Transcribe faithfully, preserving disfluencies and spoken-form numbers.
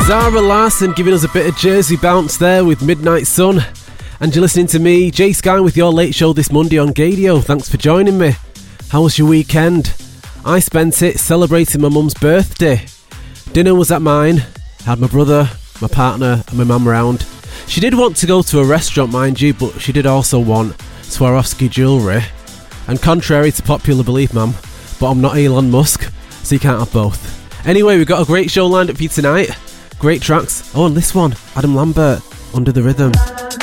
Zara Larsson giving us a bit of Jersey bounce there with Midnight Sun. And you're listening to me, Jay Sky, with your late show this Monday on Gadio. Thanks for joining me. How was your weekend? I spent it celebrating my mum's birthday. Dinner was at mine. Had my brother, my partner and my mum round. She did want to go to a restaurant, mind you, but she did also want Swarovski jewellery. And contrary to popular belief, ma'am, but I'm not Elon Musk, so you can't have both. Anyway, we've got a great show lined up for you tonight. Great tracks. Oh, and this one, Adam Lambert, Under the Rhythm.